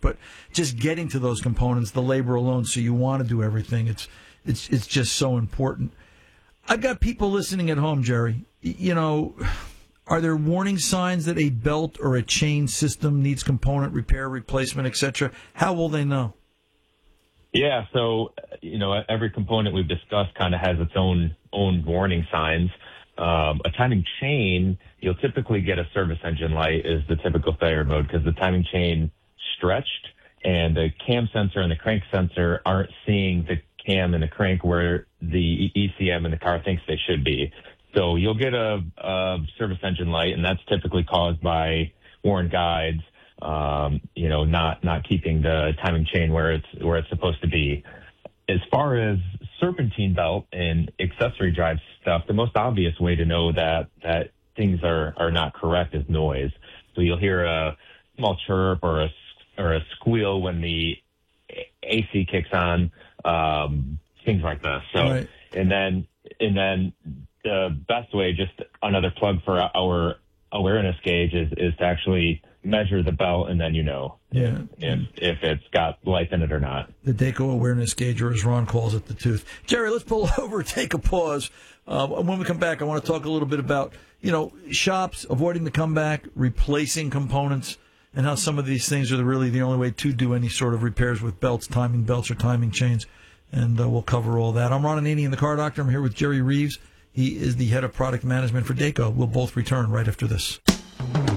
but just getting to those components, the labor alone, so you want to do everything. It's just so important. I've got people listening at home, Jerry. Are there warning signs that a belt or a chain system needs component repair, replacement, etc.? How will they know? Yeah, so, every component we've discussed kind of has its own warning signs. A timing chain, you'll typically get a service engine light is the typical failure mode because the timing chain stretched and the cam sensor and the crank sensor aren't seeing the cam and the crank where the ECM in the car thinks they should be. So you'll get a service engine light, and that's typically caused by worn guides, not keeping the timing chain where it's supposed to be. As far as serpentine belt and accessory drive stuff, the most obvious way to know that things are not correct is noise. So you'll hear a small chirp or a squeal when the AC kicks on, things like this. So, right. and then the best way, just another plug for our awareness gauge is to actually measure the belt, and then if it's got life in it or not. The Dayco awareness gauge, or as Ron calls it, the tooth. Jerry, let's pull over, take a pause. When we come back, I want to talk a little bit about shops avoiding the comeback, replacing components, and how some of these things are really the only way to do any sort of repairs with belts, timing belts, or timing chains. And we'll cover all that. I'm Ron Ananian, the Car Doctor. I'm here with Jerry Reeves. He is the head of product management for Dayco. We'll both return right after this.